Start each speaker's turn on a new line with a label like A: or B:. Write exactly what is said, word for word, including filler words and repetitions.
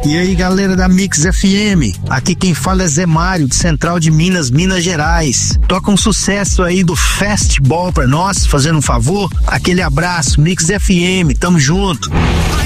A: E aí, galera da Mix F M, aqui quem fala é Zé Mário, de Central de Minas, Minas Gerais. Toca um sucesso aí do Fastball pra nós, fazendo um favor. Aquele abraço, Mix F M, tamo junto.